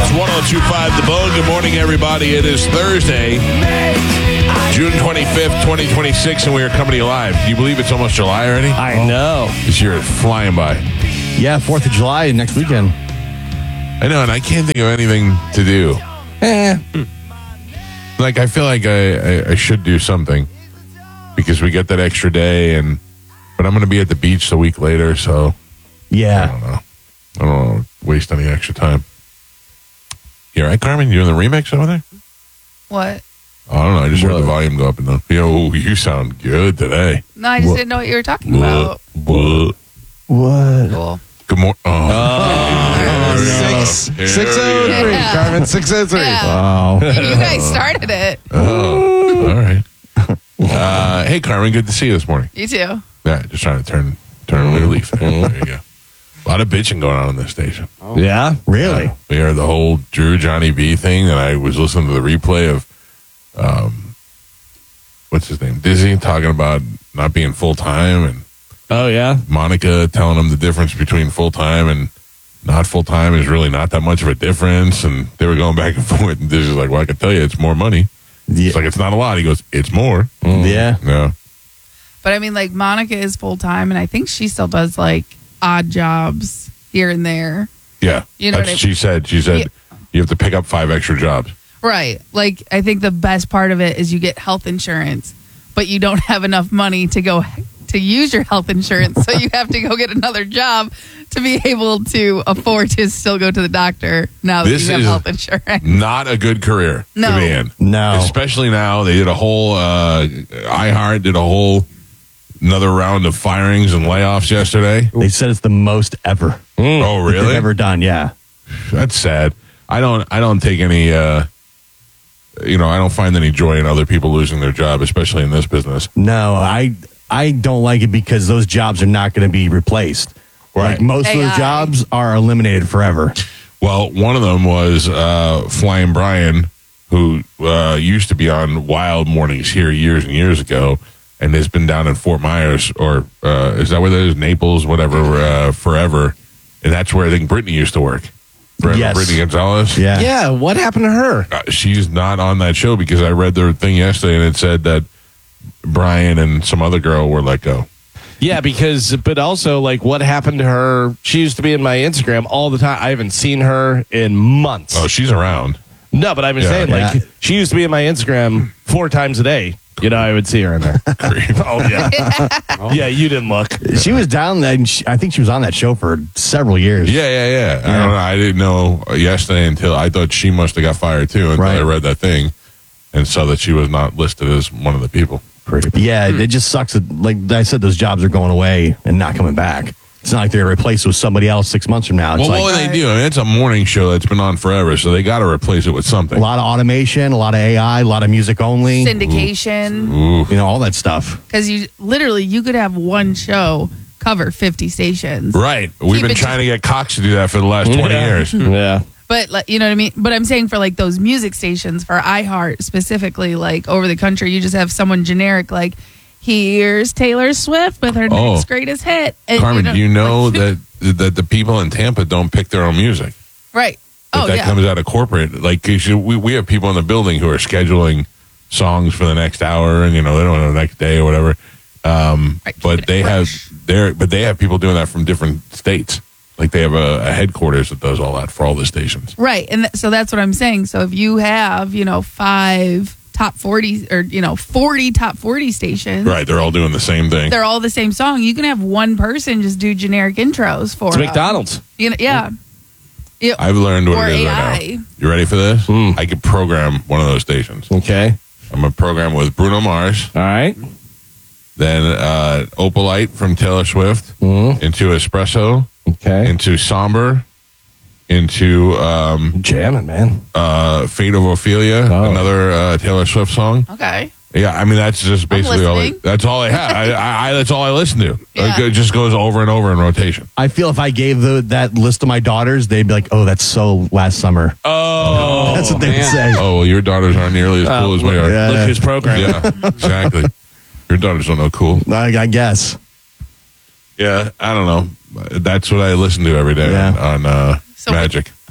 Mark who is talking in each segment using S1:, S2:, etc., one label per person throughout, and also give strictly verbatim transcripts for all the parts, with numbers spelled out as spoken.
S1: It's one oh two point five The Bone. Good morning, everybody. It is Thursday, June twenty-fifth, twenty twenty-six, and we are coming to you live. Do you believe it's almost July already?
S2: I know.
S1: This year is flying by.
S2: Yeah, fourth of July next weekend.
S1: I know, and I can't think of anything to do.
S2: Eh.
S1: Like, I feel like I, I, I should do something because we get that extra day, and but I'm going to be at the beach a week later, so I
S2: Yeah.
S1: don't know. I don't want to waste any extra time. You all right, Carmen? You doing the remix over there?
S3: What?
S1: I don't know. I just heard
S2: What?
S1: the volume go up and down. Yo, you sound good today.
S3: No, I just
S2: What?
S3: didn't know what you were talking about.
S1: What?
S2: What?
S3: Cool.
S1: Good morning. Oh.
S2: Six,
S1: Here
S2: six oh
S1: we
S2: three.
S3: Yeah.
S2: Carmen, six oh three.
S3: Yeah.
S2: Wow.
S3: You guys started it.
S1: Oh, all right. Uh, hey, Carmen, good to see you this morning.
S3: You too.
S1: Yeah, just trying to turn turn a new leaf there. There you go. A lot of bitching going on in this station.
S2: Yeah? Really?
S1: Uh, we heard the whole Drew Johnny B thing, and I was listening to the replay of, um, what's his name, Dizzy, talking about not being full time, and
S2: Oh, yeah?
S1: Monica telling him the difference between full time and not full time is really not that much of a difference, and they were going back and forth, and Dizzy's like, well, I can tell you, it's more money.
S2: Yeah.
S1: It's like, it's not a lot. He goes, it's more.
S2: Yeah.
S1: No.
S3: But I mean, like, Monica is full time, and I think she still does, like, odd jobs here and there.
S1: Yeah.
S3: You know
S1: That's
S3: what I-
S1: what she said. She said,
S3: Yeah.
S1: you have to pick up five extra jobs.
S3: Right. Like, I think the best part of it is you get health insurance, but you don't have enough money to go to use your health insurance. So you have to go get another job to be able to afford to still go to the doctor now that
S1: This
S3: you have
S1: is-
S3: health insurance.
S1: Not a good career
S3: No.
S1: to be in.
S2: No.
S1: Especially now, they did a whole, uh, iHeart did a whole, another round of firings and layoffs yesterday.
S2: They said it's the most ever.
S1: Oh,
S2: that they've
S1: really?
S2: ever done, yeah.
S1: That's sad. I don't, I don't take any, uh, you know, I don't find any joy in other people losing their job, especially in this business.
S2: No, I I don't like it because those jobs are not going to be replaced.
S1: Right.
S2: Like most of
S3: A I.
S2: those jobs are eliminated forever.
S1: Well, one of them was uh, Flying Brian, who uh, used to be on Wild Mornings here years and years ago, and has been down in Fort Myers, or uh, is that where that is? Naples, whatever, uh, forever. And that's where I think Brittany used to work. Brit-
S2: Yes.
S1: Brittany Gonzalez.
S2: Yeah.
S4: Yeah, what happened to her?
S1: Uh, she's not on that show because I read their thing yesterday, and it said that Brian and some other girl were let go.
S4: Yeah, because, but also, like, what happened to her? She used to be in my Instagram all the time. I haven't seen her in months.
S1: Oh, she's around.
S4: No, but I'm just
S1: Yeah.
S4: saying, like,
S2: Yeah.
S4: she used to be in my Instagram four times a day. You know, I would see her in there.
S1: Creep.
S4: Oh, yeah. Yeah, you didn't look.
S2: She was down there, and she, I think she was on that show for several years.
S1: Yeah, yeah, yeah. I don't know. I didn't know yesterday until I thought she must have got fired too until
S2: Right.
S1: I read that thing and saw that she was not listed as one of the people.
S2: Yeah, it just sucks that, like I said, those jobs are going away and not coming back. It's not like they're replaced with somebody else six months from now. It's
S1: Well,
S2: like
S1: what would they do? I mean, it's a morning show that's been on forever, so they got to replace it with something.
S2: a lot of automation, a lot of A I, a lot of music only,
S3: Syndication.
S1: Ooh.
S2: you know, all that stuff.
S3: Because you literally, you could have one show cover fifty stations.
S1: Right. We've
S3: Keep
S1: been
S3: it
S1: trying to get Cox to do that for the last twenty
S4: Yeah.
S1: years.
S4: Yeah.
S3: But like, you know what I mean? But I'm saying for like those music stations for iHeart specifically, like over the country, you just have someone generic like, here's Taylor Swift with her
S1: Oh.
S3: next greatest hit. And,
S1: Carmen, do you know
S3: like,
S1: that that the people in Tampa don't pick their own music?
S3: right?
S1: That
S3: Oh
S1: that
S3: yeah.
S1: comes out of corporate. Like 'cause you- we we have people in the building who are scheduling songs for the next hour, and you know they don't know the next day or whatever. Um,
S3: Right, keep
S1: but
S3: it
S1: they have
S3: fresh.
S1: their but they have people doing that from different states. Like they have a, a headquarters that does all that for all the stations.
S3: Right. And th- so that's what I'm saying. So if you have, you know, five top forty or, you know, forty top forty stations,
S1: Right, they're all doing the same thing.
S3: they're all the same song. You can have one person just do generic intros for
S4: It's
S3: them.
S4: McDonald's.
S3: You know, yeah. Yeah.
S1: I've learned what
S3: Or
S1: it is
S3: A I.
S1: right now. You ready for this?
S4: Mm.
S1: I could program one of those stations.
S4: Okay.
S1: I'm gonna program with Bruno Mars,
S4: All right.
S1: then uh, Opalite from Taylor Swift,
S4: Mm.
S1: into Espresso,
S4: Okay.
S1: into Somber, into um,
S4: Jamming, man.
S1: uh, Fate of Ophelia,
S4: Oh.
S1: another uh, Taylor Swift song.
S3: Okay.
S1: Yeah, I mean that's just basically all. I,
S3: listening.
S1: that's all I have. I, I, I that's all I listen to.
S3: Yeah.
S1: It just goes over and over in rotation.
S2: I feel if I gave the, that list to my daughters, they'd be like, "Oh, that's so last summer."
S4: Oh.
S2: That's what they would
S4: man.
S2: say.
S1: Oh, well, your daughters aren't nearly as cool
S4: Oh,
S1: as we are.
S2: yeah.
S4: Look who's programming.
S1: Yeah, exactly. Your daughters don't know cool.
S2: I, I guess.
S1: Yeah, I don't know. That's what I listen to every day
S2: Yeah.
S1: on, on uh,
S3: So what-
S1: Magic.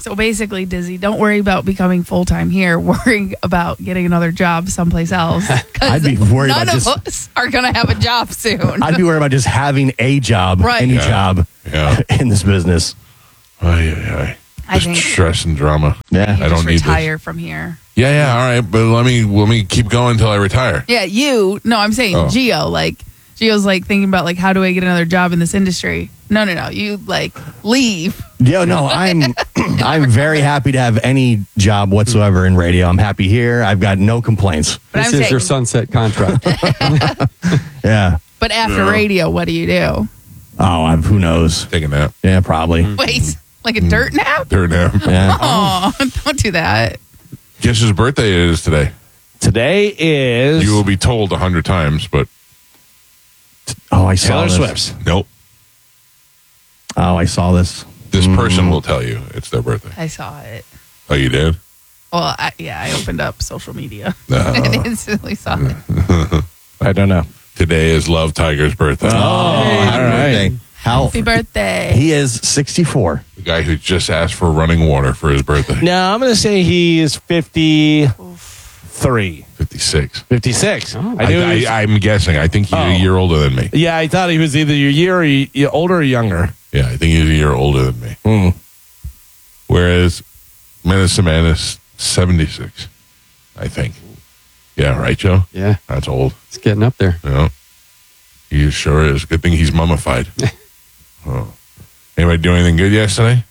S3: So basically, Dizzy, don't worry about becoming full time here. Worry about getting another job someplace else. 'Cause
S2: I'd be worried
S3: none
S2: about
S3: of
S2: just-
S3: us are going to have a job soon.
S2: I'd be worried about just having a job,
S3: Right.
S2: any
S1: Yeah.
S2: job
S1: Yeah.
S2: in this business.
S1: Ay, ay, ay.
S3: I
S1: Just
S3: think-
S1: stress and drama.
S2: Yeah.
S3: You
S1: I don't
S3: just
S1: need this.
S3: retire from here.
S1: Yeah, yeah, all right, but let me let me keep going until I retire.
S3: Yeah, you. No, I'm saying
S1: Oh.
S3: Gio. Like Gio's like thinking about like how do I get another job in this industry? No, no, no. You like leave.
S2: Yeah, no, I'm I'm very happy to have any job whatsoever in radio. I'm happy here. I've got no complaints.
S3: But
S5: This
S3: I'm
S5: is
S3: saying,
S5: your sunset contract.
S2: Yeah.
S3: but after
S1: Yeah.
S3: radio, what do you do?
S2: Oh, I've, who knows?
S1: Take a nap.
S2: Yeah, probably.
S3: Wait, like a dirt nap?
S1: Dirt nap.
S2: Yeah.
S3: Oh, don't do that.
S1: Guess whose birthday it is today?
S4: Today is
S1: You will be told a hundred times, but
S2: Oh, I saw
S4: Taylor
S2: this.
S4: Swift's.
S1: nope.
S2: Oh, I saw this.
S1: This
S2: Mm.
S1: person will tell you it's their birthday.
S3: I saw it.
S1: Oh, you did?
S3: Well, I, yeah, I opened up social media
S1: No.
S3: and instantly saw it.
S4: I don't know.
S1: Today is Love Tiger's birthday.
S2: Oh,
S4: all
S2: happy
S4: right.
S2: birthday. How
S3: Happy birthday.
S2: he is sixty-four.
S1: The guy who just asked for running water for his birthday.
S4: No, I'm going to say he is fifty-three.
S1: fifty-six.
S4: fifty-six.
S5: Oh.
S4: I knew he was-
S1: I, am guessing. I think he's
S4: Oh.
S1: a year older than me.
S4: yeah, I thought he was either a year or y- older or younger.
S1: Yeah, I think he's a year older than me.
S2: Hmm.
S1: Whereas Menace Manus seventy-six, I think. Yeah, right, Joe?
S5: Yeah,
S1: That's old.
S5: it's getting up there.
S1: Yeah. He sure is. Good thing he's mummified. Oh. Anybody do anything good yesterday?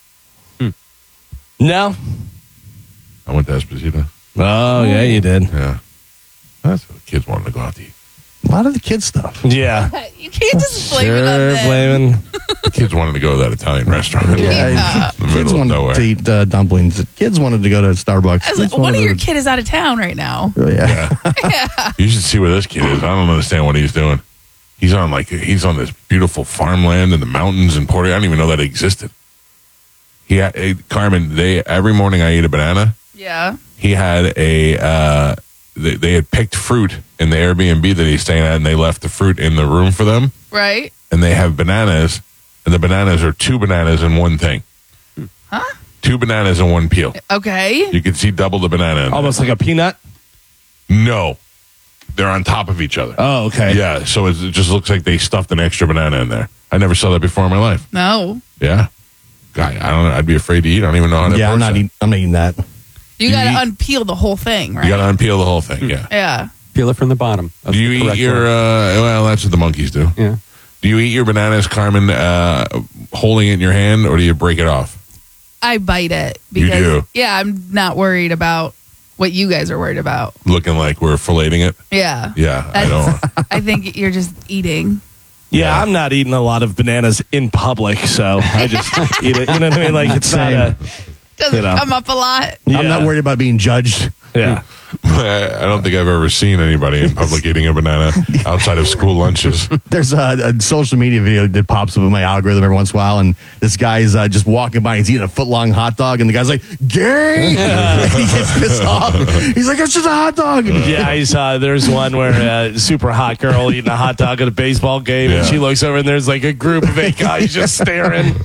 S4: No.
S1: I went to Esposito.
S4: Oh, yeah, you did.
S1: Yeah. That's what the kids wanted to go out to eat.
S2: A lot of the kid stuff.
S4: Yeah.
S3: You can't just blame
S4: Sure,
S3: it on them.
S4: blaming.
S1: The kids wanted to go to that Italian restaurant.
S3: Yeah.
S1: In the
S2: Kids
S1: middle of
S2: wanted
S1: nowhere.
S2: to eat uh, dumplings. Kids wanted to go to Starbucks.
S3: I was like,
S2: Kids
S3: one
S2: wanted
S3: of your
S2: to-
S3: kid is out of town right now.
S2: Yeah.
S1: You should see where this kid is. I don't understand what he's doing. He's on like he's on this beautiful farmland in the mountains in Puerto. I didn't even know that existed. He had, eh, Carmen. They every morning I eat a banana.
S3: Yeah.
S1: He had a uh, they, they had picked fruit in the Airbnb that he's staying at, and they left the fruit in the room for them.
S3: Right?
S1: And they have bananas, and the bananas are two bananas in one thing.
S3: Huh?
S1: Two bananas in one peel.
S3: Okay.
S1: You can see double the banana. In there.
S4: Almost like a peanut.
S1: No, they're on top of each other.
S4: Oh, okay.
S1: Yeah, so it just looks like they stuffed an extra banana in there. I never saw that before in my life.
S3: No.
S1: Yeah, guy, I don't know. I'd be afraid to eat. I don't even know how to.
S2: Yeah, I'm
S1: approach
S2: not.
S1: that.
S2: Eat, I'm not eating that.
S3: You
S1: You
S3: got to
S1: eat-
S3: unpeel the whole thing, right?
S1: You got to unpeel the whole thing. Yeah.
S3: Yeah.
S5: Peel it from the bottom. That's
S1: Do you
S5: the
S1: eat
S5: correct
S1: your?
S5: word.
S1: Uh, well, that's what the monkeys do.
S5: Yeah.
S1: Do you eat your bananas, Carmen, uh, holding it in your hand, or do you break it off?
S3: I bite it
S1: You
S3: because
S1: do?
S3: yeah, I'm not worried about what you guys are worried about.
S1: Looking like we're filleting it.
S3: Yeah.
S1: Yeah, I
S3: That's-
S1: don't.
S3: I think you're just eating.
S4: Yeah,
S1: Yeah.
S4: I'm not eating a lot of bananas in public, so I just eat it. You know what I mean? Like it's not a.
S3: Doesn't
S4: You know.
S3: come up a lot.
S4: Yeah.
S2: I'm not worried about being judged.
S4: Yeah.
S1: I don't think I've ever seen anybody in public eating a banana outside of school lunches.
S2: There's a, a social media video that pops up in my algorithm every once in a while, and this guy's uh, just walking by. He's eating a foot long hot dog, and the guy's like, "Gay!" he gets pissed off. He's like, "It's just a hot dog."
S4: Yeah, I saw there's one where a super hot girl eating a hot dog at a baseball game, and
S1: Yeah.
S4: she looks over and there's like a group of eight guys just staring.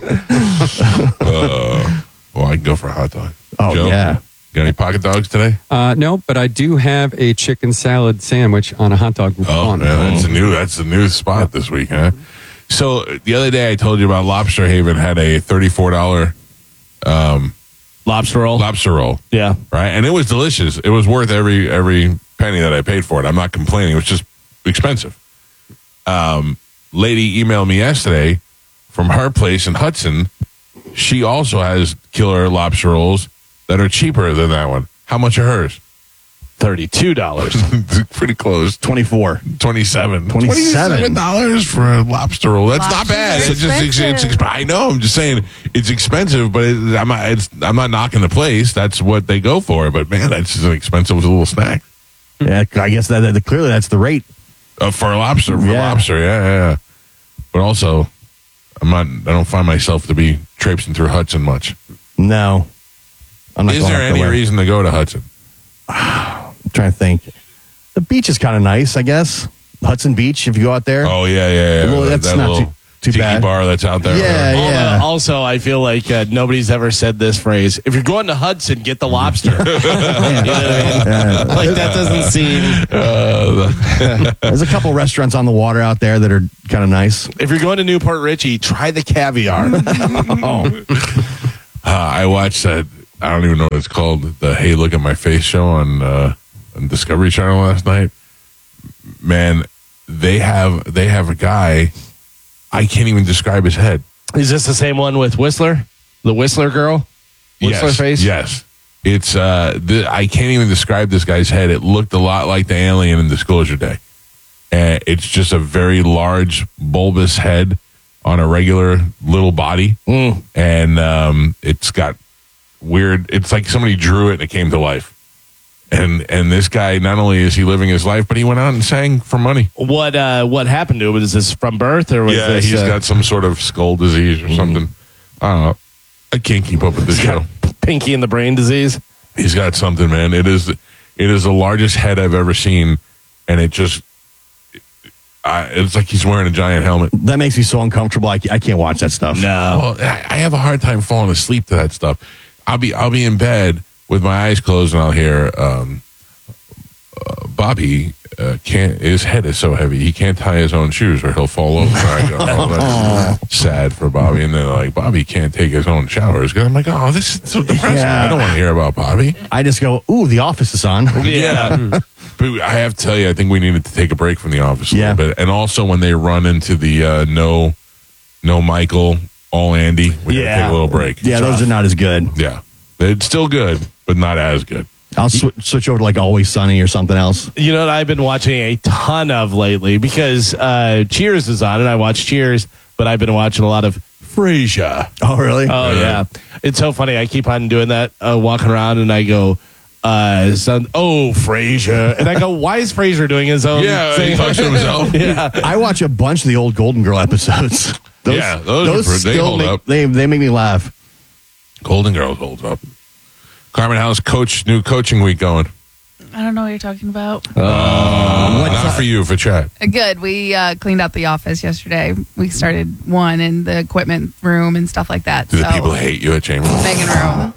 S1: Uh, well, I can go for a hot dog.
S2: Oh
S1: Joe,
S2: yeah.
S1: Got any pocket dogs today?
S5: Uh, no, but I do have a chicken salad sandwich on a hot dog.
S1: Oh,
S5: bun.
S1: yeah, that's a new that's the new spot this week, huh? So the other day I told you about Lobster Haven had a thirty-four dollar
S4: Lobster roll.
S1: lobster roll,
S4: Yeah.
S1: right? And it was delicious. It was worth every every penny that I paid for it. I'm not complaining. It was just expensive. Um, lady emailed me yesterday from her place in Hudson. She also has killer lobster rolls that are cheaper than that one. How much are hers?
S4: thirty-two dollars.
S1: Pretty close.
S2: twenty-four.
S1: Twenty-seven.
S2: Twenty-seven
S1: dollars for a lobster roll. That's not
S3: Lobsters
S1: bad.
S3: are
S1: It's just it's, it's,
S3: expensive.
S1: I know. I'm just saying it's expensive, but it, I'm not. It's, I'm not knocking the place. That's what they go for. But man, that's just an expensive little snack
S2: Yeah, I guess that, that clearly that's the rate.
S1: uh, for a lobster. For
S2: Yeah.
S1: lobster, yeah, yeah, yeah. But also, I'm not. I don't find myself to be traipsing through Hudson much.
S2: No. I'm not
S1: Is
S2: going
S1: there
S2: up
S1: any
S2: way.
S1: reason to go to Hudson?
S2: I'm trying to think. The beach is kind of nice, I guess. Hudson Beach, if you go out there.
S1: Oh yeah, yeah, yeah.
S2: well, that's
S1: that
S2: not
S1: little,
S2: too, too
S1: tiki
S2: bad.
S1: bar that's out there.
S2: Yeah,
S4: Although,
S2: yeah.
S4: Also, I feel like uh, nobody's ever said this phrase. If you're going to Hudson, get the lobster. You know what I mean? Like, that doesn't seem...
S2: There's a couple restaurants on the water out there that are kind of nice.
S4: If you're going to Newport Richie, try the caviar.
S2: Oh,
S1: Uh, I watched that. I don't even know what it's called. The Hey Look at My Face show on, uh, on Discovery Channel last night. Man, they have they have a guy. I can't even describe his head.
S4: Is this the same one with Whistler? The Whistler girl? Whistler
S1: yes,
S4: face?
S1: Yes. It's uh, th- I can't even describe this guy's head. It looked a lot like the alien in Disclosure Day. And it's just a very large, bulbous head on a regular little body.
S4: Mm.
S1: And um, it's got weird, it's like somebody drew it and it came to life. And and this guy, not only is he living his life, but he went out and sang for money.
S4: What uh, what happened to him? Was this from birth? Or was
S1: Yeah,
S4: this,
S1: he's
S4: uh,
S1: got some sort of skull disease or something. I don't know. I can't keep up with this
S4: he's
S1: show.
S4: got pinky in the brain disease?
S1: He's got something, man. It is it is the largest head I've ever seen, and it just I, it's like he's wearing a giant helmet.
S2: that makes me so uncomfortable. I, I can't watch that stuff.
S4: No.
S1: Well, I I have a hard time falling asleep to that stuff. I'll be I'll be in bed with my eyes closed, and I'll hear um, uh, Bobby uh, can't. His head is so heavy he can't tie his own shoes, or he'll fall over. I go, oh, that's sad for Bobby. And then like Bobby can't take his own showers. I'm like, oh, this is so depressing.
S2: Yeah.
S1: I don't want to hear about Bobby.
S2: I just go, ooh, The Office is on.
S1: Yeah. But I have to tell you, I think we needed to take a break from The Office a
S2: Yeah.
S1: little bit. And also when they run into the uh, no, no Michael, all Andy, we got to
S4: Yeah.
S1: take a little break.
S2: Yeah, those are not as good.
S1: Yeah. It's still good, but not as good.
S2: I'll sw- switch over to like Always Sunny or something else.
S4: You know what I've been watching a ton of lately because uh, Cheers is on and I watch Cheers, but I've been watching a lot of Frasier.
S2: Oh, really?
S4: Oh yeah, it's so funny. I keep on doing that, uh, walking around, and I go, uh, son, "Oh, Frasier," and I go, "Why is Frasier doing his own
S1: Yeah,
S4: thing?"
S1: he talks to himself.
S4: Yeah,
S2: I watch a bunch of the old Golden Girl episodes. Those,
S1: Yeah, those are pre- they
S2: still
S1: hold
S2: make,
S1: up.
S2: They, they make me laugh.
S1: Golden Girls holds up. Carmen, how's coach new coaching week going?
S3: I don't know what you're talking about.
S1: Uh, not for you, for chat.
S3: Good. We uh, cleaned out the office yesterday. We started one in the equipment room and stuff like that.
S1: Do the
S3: so
S1: people hate you at Chamberlain?
S3: Megan room.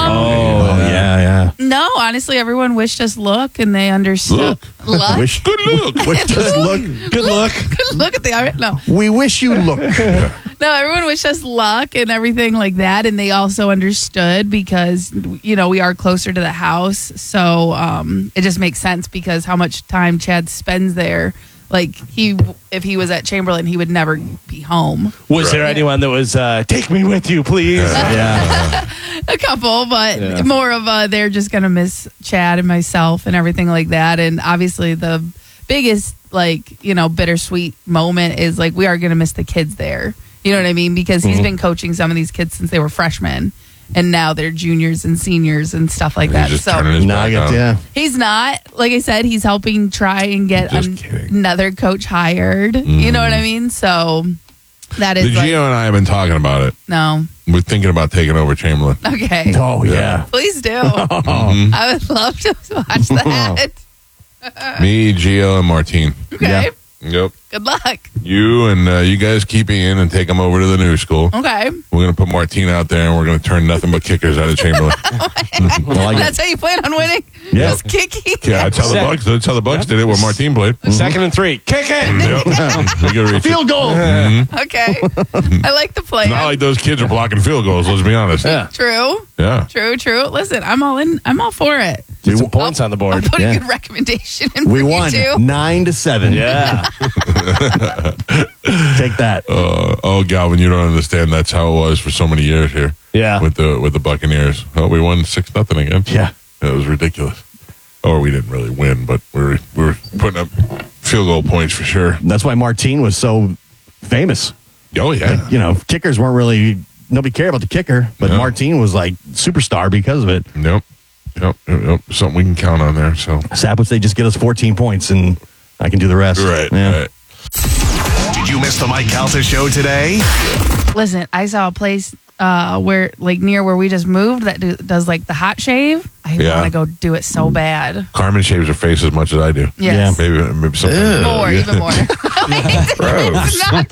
S2: Oh, yeah, yeah.
S3: No, honestly, everyone wished us luck and they understood.
S1: Look.
S3: Luck.
S2: Wish,
S1: Good look.
S2: wish us look.
S4: good luck.
S3: Good look at the no.
S2: We wish you look.
S3: No, everyone wished us luck and everything like that, and they also understood because you know we are closer to the house, so um, it just makes sense because how much time Chad spends there. Like he, if he was at Chamberlain, he would never be home.
S4: Was there
S1: Right.
S4: anyone that was uh, take me with you, please?
S2: Yeah.
S3: A couple, but
S4: Yeah.
S3: more of uh, they're just gonna miss Chad and myself and everything like that. And obviously, the biggest like you know bittersweet moment is like we are gonna miss the kids there. You know what I mean? Because he's been coaching some of these kids since they were freshmen, and now they're juniors and seniors and stuff like
S1: He's
S3: that.
S1: just
S3: So
S1: turning his
S2: Now I
S1: back
S2: get,
S1: on.
S2: yeah.
S3: he's not, like I said, he's helping try and get
S1: Just
S3: an-
S1: kidding.
S3: another coach hired. You know what I mean? So that
S1: The
S3: is like,
S1: Gio and I have been talking about it.
S3: no.
S1: We're thinking about taking over Chamberlain.
S3: Okay.
S2: Oh, yeah.
S3: Please do. I would love to watch that.
S1: Me, Gio, and Martine.
S3: Okay.
S2: Yeah.
S1: Yep.
S3: Good luck.
S1: You and uh, you guys keep me in and take them over to the new school.
S3: Okay.
S1: We're going to put Martine out there and we're going to turn nothing but kickers out of Chamberlain.
S2: I like
S3: That's
S2: it.
S3: how you plan on winning?
S2: Yeah.
S3: Just kicking?
S1: Yeah, that's how the
S4: Set.
S1: Bucks. That's how the Bucks did it where Martine played.
S4: Second and three, kick it.
S1: Yep. We gotta reach
S2: Field
S1: it.
S2: goal.
S3: Okay. I like the plan.
S1: Not like those kids are blocking field goals. Let's be honest.
S4: Yeah,
S3: True.
S1: Yeah.
S3: True, true. Listen, I'm all in. I'm all for it.
S4: get some points on the
S3: I'll
S4: board.
S3: put
S2: Yeah.
S3: a good recommendation in
S2: We
S3: for
S2: won
S3: you too.
S2: nine to seven.
S4: Yeah,
S2: Take that.
S1: Uh, oh, Galvin, you don't understand. That's how it was for so many years here
S4: yeah.
S1: with the with the Buccaneers. Oh, we won six nothing again.
S2: Yeah.
S1: It was ridiculous. Or we didn't really win, but we were we were putting up field goal points for sure.
S2: That's why Martine was so famous.
S1: Oh yeah.
S2: You know, kickers weren't really, nobody cared about the kicker, but
S1: No.
S2: Martine was like superstar because of it.
S1: Nope. Yep, yep, yep. Something we can count on there. So
S2: Sap would say, just get us fourteen points and I can do the rest.
S1: right,
S2: Yeah.
S1: right.
S6: Did you miss the Mike Calta show today?
S3: Listen, I saw a place uh, where, like, near where we just moved that do, does like the hot shave. I I
S1: Yeah.
S3: want to go do it so bad.
S1: Carmen shaves her face as much as I do.
S3: Yes.
S1: Maybe, maybe something.
S3: More, even more. It's not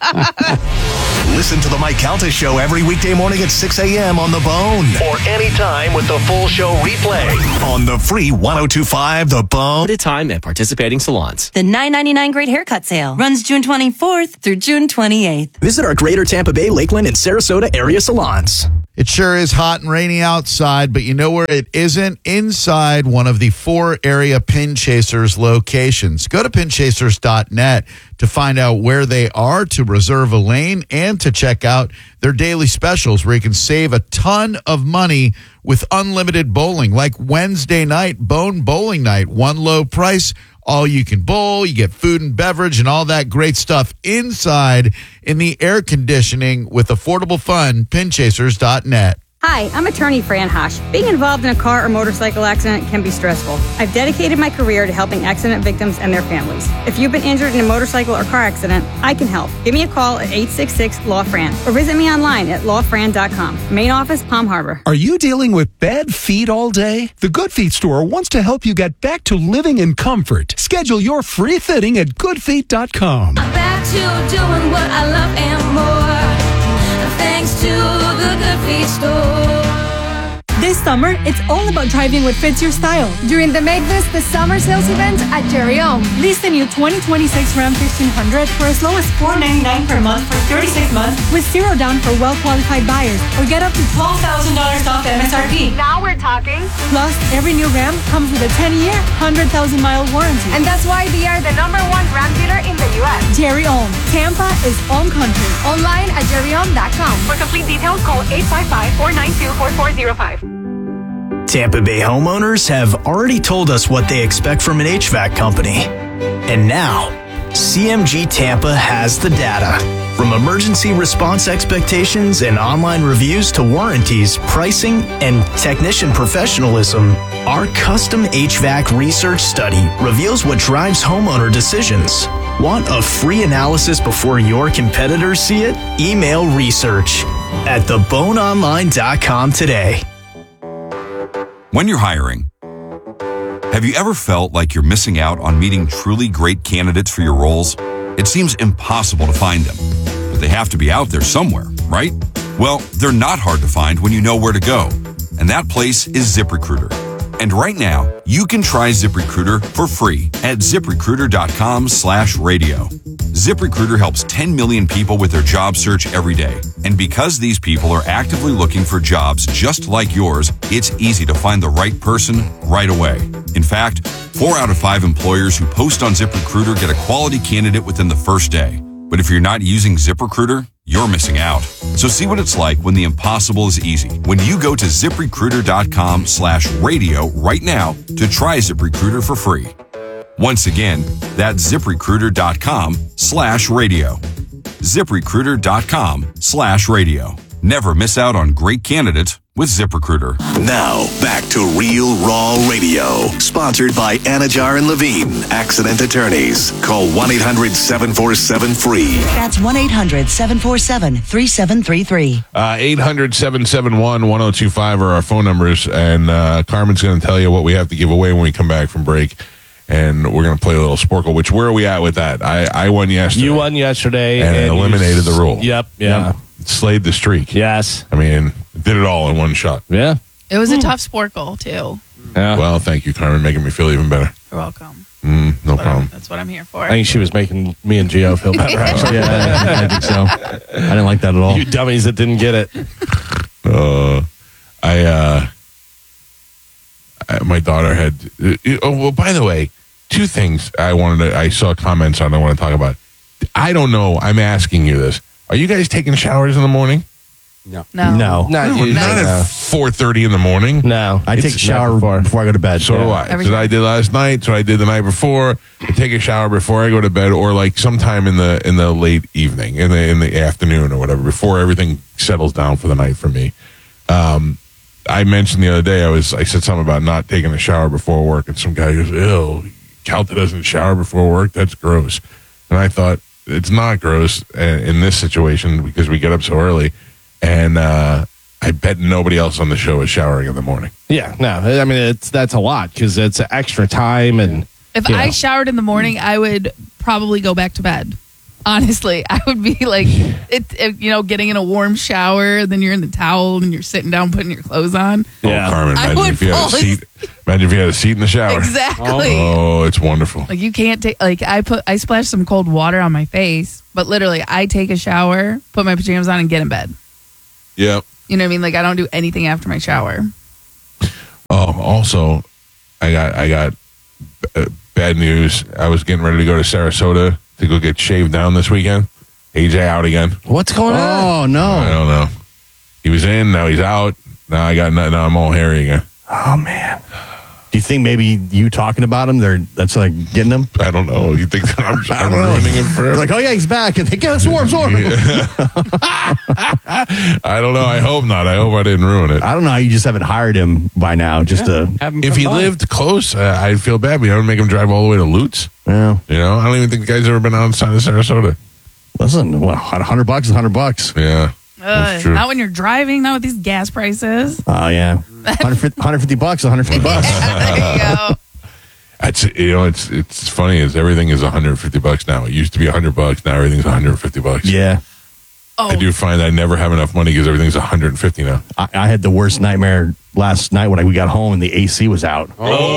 S3: the-
S6: Listen to the Mike Calta Show every weekday morning at six a.m. on The Bone or anytime with the full show replay on the free one oh two five The Bone.
S7: At a time at participating salons.
S8: The nine ninety-nine Great Haircut Sale runs June twenty-fourth through June twenty-eighth.
S7: Visit our Greater Tampa Bay, Lakeland, and Sarasota area salons.
S9: It sure is hot and rainy outside, but you know where it isn't? Inside one of the four area Pin Chasers locations. Go to pin chasers dot net to find out where they are, to reserve a lane, and to check out their daily specials where you can save a ton of money with unlimited bowling, like Wednesday night, Bone Bowling Night. One low price, all you can bowl. You get food and beverage and all that great stuff inside in the air conditioning with affordable fun. pin chasers dot net.
S10: Hi, I'm attorney Fran Hosh. Being involved in a car or motorcycle accident can be stressful. I've dedicated my career to helping accident victims and their families. If you've been injured in a motorcycle or car accident, I can help. Give me a call at eight six six, L A W, F R A N or visit me online at law fran dot com. Main office, Palm Harbor.
S11: Are you dealing with bad feet all day? The Good Feet store wants to help you get back to living in comfort. Schedule your free fitting at good feet dot com.
S12: I'm back to doing what I love and more, thanks to the Good Feet store.
S13: This summer, it's all about driving what fits your style.
S14: During the Make This the Summer sales event at Jerry Ohm.
S13: Lease the new twenty twenty-six Ram fifteen hundred for as low as four ninety-nine per month for thirty-six months with zero down for well-qualified buyers, or get up to twelve thousand dollars off M S R P.
S14: Now we're talking.
S13: Plus, every new Ram comes with a ten-year, one hundred thousand mile warranty.
S14: And that's why they are the number one Ram dealer in the U S.
S13: Jerry Ohm. Tampa is Ohm country.
S14: Online at jerry ohm dot com.
S15: For complete details, call eight five five, four nine two, four four zero five.
S7: Tampa Bay homeowners have already told us what they expect from an H V A C company. And now, C M G Tampa has the data. From emergency response expectations and online reviews to warranties, pricing, and technician professionalism, our custom H V A C research study reveals what drives homeowner decisions. Want a free analysis before your competitors see it? Email research at the bone online dot com today.
S16: When you're hiring, have you ever felt like you're missing out on meeting truly great candidates for your roles? It seems impossible to find them, but they have to be out there somewhere, right? Well, they're not hard to find when you know where to go, and that place is ZipRecruiter. And right now, you can try ZipRecruiter for free at ziprecruiter dot com slash radio. ZipRecruiter helps ten million people with their job search every day. And because these people are actively looking for jobs just like yours, it's easy to find the right person right away. In fact, four out of five employers who post on ZipRecruiter get a quality candidate within the first day. But if you're not using ZipRecruiter, you're missing out. So see what it's like when the impossible is easy. When you go to ziprecruiter dot com slash radio right now to try ZipRecruiter for free. Once again, that's ziprecruiter dot com slash radio. ziprecruiter dot com slash radio. Never miss out on great candidates with ZipRecruiter.
S6: Now, back to Real Raw Radio. Sponsored by Anajar and Levine, Accident Attorneys. Call one eight hundred seven four seven free.
S17: That's one eight hundred seven four seven three seven three three.
S1: Uh, eight hundred seven seven one one oh two five are our phone numbers, and uh, Carmen's going to tell you what we have to give away when we come back from break. And we're going to play a little Sporkle, which, where are we at with that? I, I won yesterday.
S4: You won yesterday.
S1: And,
S4: and
S1: eliminated the rule.
S4: Yep, yeah.
S1: Yep. Slayed the streak.
S4: Yes.
S1: I mean, did it all in one shot.
S4: Yeah.
S3: It was a tough Sporkle, too.
S1: Yeah. Well, thank you, Carmen, making me feel even better.
S3: You're welcome.
S1: Mm, no
S3: That's
S1: problem.
S3: I'm, that's what I'm here for.
S4: I think she was making me and Gio feel better, actually.
S2: Yeah, I think so. I didn't like that at all.
S4: You dummies that didn't get it.
S1: Uh, I, uh, I, my daughter had, uh, oh, well, by the way, two things I wanted to, I saw comments on I want to talk about. I don't know. I'm asking you this. Are you guys taking showers in the morning?
S5: No.
S3: No.
S2: No.
S4: Not,
S1: No,
S4: usually,
S1: not
S4: no.
S1: at four thirty in the morning.
S4: No.
S2: I
S4: It's
S2: take a shower
S4: before.
S2: before. I go to bed.
S1: So do
S2: Yeah.
S1: I.
S3: Every
S1: So
S3: time.
S1: I did last night. So I did the night before. I take a shower before I go to bed, or like sometime in the in the late evening, in the in the afternoon or whatever, before everything settles down for the night for me. Um, I mentioned the other day I was I said something about not taking a shower before work, and some guy goes, "Ew, Calta doesn't shower before work. That's gross." And I thought it's not gross in this situation because we get up so early, and uh, I bet nobody else on the show is showering in the morning.
S4: Yeah, no, I mean it's that's a lot because it's extra time and.
S3: If
S4: you
S3: I
S4: know.
S3: showered in the morning, I would probably go back to bed. Honestly, I would be like, it, it, you know, getting in a warm shower, then you're in the towel and you're sitting down putting your clothes on.
S1: Yeah. Oh, Carmen,
S3: I
S1: imagine
S3: would
S1: if you had a
S3: fall
S1: seat. Imagine if you had a seat in the shower.
S3: Exactly.
S1: Oh, it's wonderful.
S3: Like you can't take like I put I splash some cold water on my face, but literally I take a shower, put my pajamas on, and get in bed.
S1: Yep.
S3: You know what I mean? Like I don't do anything after my shower.
S1: Oh, also, I got I got uh, bad news. I was getting ready to go to Sarasota to go get shaved down this weekend. A J out again.
S4: What's going on?
S2: Oh no!
S1: I don't know. He was in, now he's out. Now I got now I'm all hairy again.
S2: Oh man. Do you think maybe you talking about him? They're that's like getting him.
S1: I don't know. You think that I'm, I'm ruining him for
S2: They're like, oh yeah, he's back, and they get swarm, swarm.
S1: I don't know. I hope not. I hope I didn't ruin it.
S2: I don't know how you just haven't hired him by now. Just to
S1: If he lived close, uh, I'd feel bad. But I would make him drive all the way to Lutz.
S2: Yeah.
S1: You know, I don't even think the guy's ever been outside of Sarasota.
S2: Listen, well, a hundred bucks is a hundred bucks.
S1: Yeah.
S3: Uh,
S1: true.
S3: not when you're driving, not with these gas prices.
S2: Oh yeah, one hundred fifty, one hundred fifty bucks, one hundred fifty bucks.
S3: There you go.
S1: It's you know it's it's funny is everything is one hundred fifty bucks now. It used to be one hundred bucks. Now everything's one hundred fifty bucks.
S2: Yeah.
S3: Oh.
S1: I do find I never have enough money because everything's one hundred fifty now.
S2: I, I had the worst nightmare last night when I, we got home and the A C was out.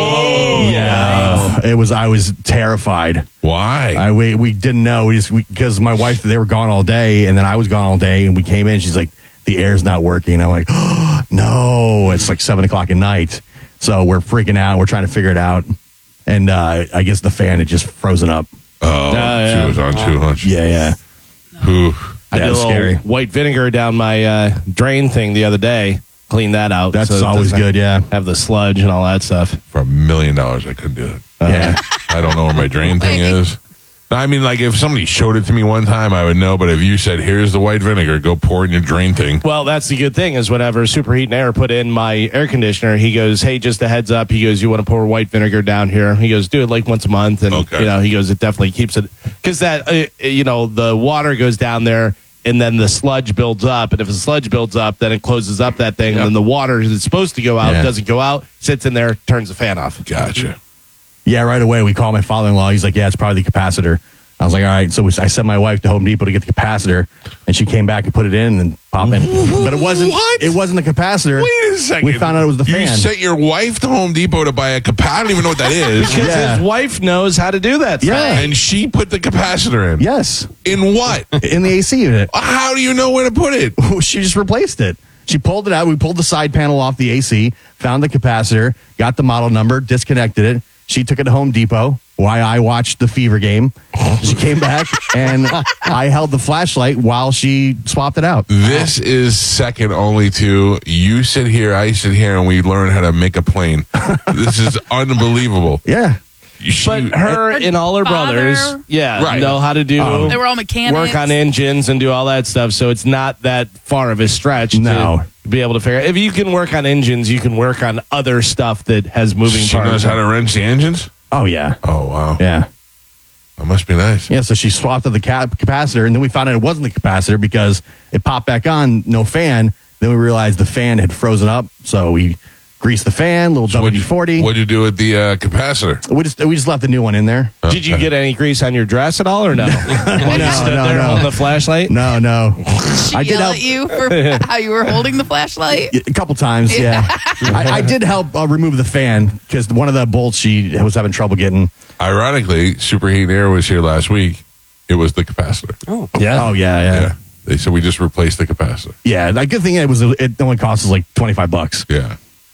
S1: Oh
S2: yeah, it was. I was terrified.
S1: Why?
S2: I we, we didn't know we just because my wife they were gone all day and then I was gone all day and we came in. She's like, the air's not working. I'm like, oh, no, it's like seven o'clock at night. So we're freaking out. We're trying to figure it out. And uh, I guess the fan had just frozen up.
S1: Oh,
S4: yeah.
S1: she was on too much.
S2: Yeah, yeah.
S1: Whew.
S4: I
S2: Yeah,
S4: did a
S2: it's
S4: little
S2: scary.
S4: white vinegar down my uh, drain thing the other day. Clean that out.
S2: That's
S4: so it
S2: always
S4: doesn't
S2: good, yeah.
S4: Have the sludge and all that stuff.
S1: For a million dollars, I couldn't do it.
S2: Yeah.
S1: I don't know where my drain thing is. I mean, like if somebody showed it to me one time, I would know. But if you said, "Here's the white vinegar, go pour it in your drain thing,"
S4: Well, that's the good thing is whenever Superheat and Air put in my air conditioner, he goes, "Hey, just a heads up." He goes, "You want to pour white vinegar down here?" He goes, "Do it like once a month," and
S1: Okay.
S4: you know, he goes, "It definitely keeps it because that uh, you know the water goes down there." And then the sludge builds up. And if the sludge builds up, then it closes up that thing.
S1: Yep.
S4: And then the water that's supposed to go out
S2: Yeah.
S4: doesn't go out, sits in there, turns the fan off.
S1: Gotcha.
S2: Yeah, right away we call my father-in-law. He's like, yeah, it's probably the capacitor. I was like, all right. So we, I sent my wife to Home Depot to get the capacitor, and she came back and put it in and pop in. But it wasn't.
S1: What?
S2: It wasn't the capacitor.
S1: Wait a second.
S2: We found out it was the
S1: You
S2: fan.
S1: sent your wife to Home Depot to buy a capacitor. I don't even know what that is.
S4: Because
S2: Yeah.
S4: his wife knows how to do that.
S2: Yeah.
S1: And she put the capacitor in.
S2: Yes,
S1: In what?
S2: in the A C unit.
S1: How do you know where to put it?
S2: She just replaced it. She pulled it out. We pulled the side panel off the A C, found the capacitor, got the model number, disconnected it. She took it to Home Depot. Why I watched the Fever game. She came back and I held the flashlight while she swapped it out.
S1: This is second only to you sit here, I sit here, and we learn how to make a plane. This is unbelievable.
S2: Yeah.
S1: She-
S4: But her and all her
S3: Father.
S4: brothers, yeah,
S1: Right.
S4: know how to do
S2: Oh.
S3: They were all mechanics.
S4: work on engines and do all that stuff. So it's not that far of a stretch
S2: No.
S4: to be able to figure. If you can work on engines, you can work on other stuff that has moving
S1: she
S4: parts.
S1: knows how to wrench the engines?
S2: Oh, yeah.
S1: Oh, wow.
S2: Yeah.
S1: That must be nice.
S2: Yeah, so she swapped out the cap- capacitor, and then we found out it wasn't the capacitor because it popped back on, no fan. Then we realized the fan had frozen up, so we greased the fan, little W D forty.
S1: What'd you do with the uh, capacitor?
S2: We just we just left the new one in there.
S4: Did you get any grease on your dress at all, or no? While you
S2: No,
S4: stood
S2: no,
S4: there
S2: no.
S4: holding the flashlight.
S2: No, no.
S3: She
S2: I did
S3: yell
S2: help
S3: at you for how you were holding the flashlight.
S2: a couple times. Yeah, I, I did help uh, remove the fan because one of the bolts she was having trouble getting.
S1: Ironically, Superheat and Air was here last week. It was the capacitor.
S5: Oh,
S2: Yeah. Oh yeah, yeah,
S1: Yeah.
S2: yeah.
S1: They said we just replaced the capacitor.
S2: The good thing it was it only cost us like twenty five bucks.
S1: Yeah.